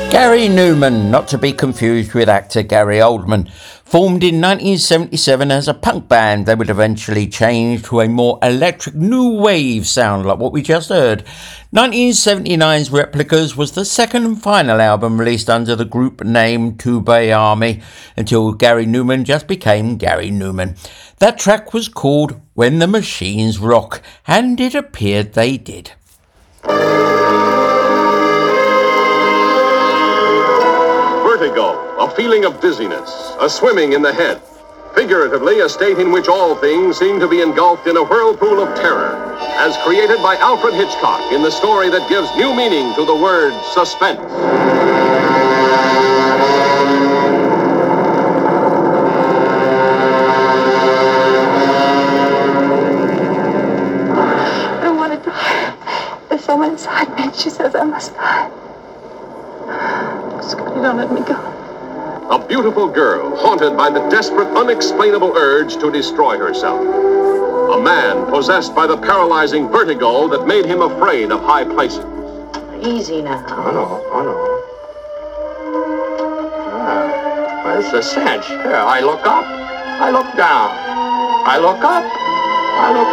Gary Numan, not to be confused with actor Gary Oldman. Formed in 1977 as a punk band, they would eventually change to a more electric new wave sound like what we just heard. 1979's Replicas was the second and final album released under the group name Tubey Army until Gary Numan just became Gary Numan. That track was called When the Machines Rock, and it appeared they did. Vertigo, a feeling of dizziness, a swimming in the head. Figuratively, a state in which all things seem to be engulfed in a whirlpool of terror, as created by Alfred Hitchcock in the story that gives new meaning to the word suspense. I don't want to die. There's someone inside me, and she says I must die. Scotty, don't let me go. A beautiful girl haunted by the desperate, unexplainable urge to destroy herself. A man possessed by the paralyzing vertigo that made him afraid of high places. Easy now. Oh, no. Where's the cinch? Here, I look up. I look down. I look up. I look...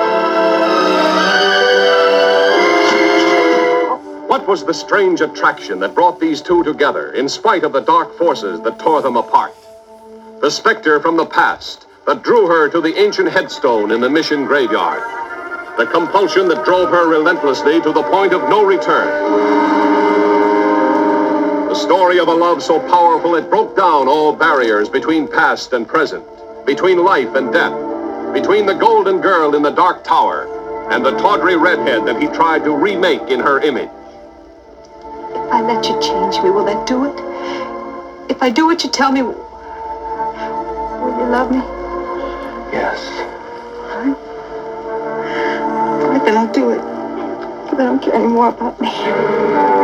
What was the strange attraction that brought these two together, in spite of the dark forces that tore them apart? The specter from the past that drew her to the ancient headstone in the mission graveyard. The compulsion that drove her relentlessly to the point of no return. The story of a love so powerful it broke down all barriers between past and present, between life and death, between the golden girl in the dark tower and the tawdry redhead that he tried to remake in her image. If I let you change me, will that do it? If I do what you tell me, will you love me? Yes. All right, then I'll do it. But I don't care anymore about me.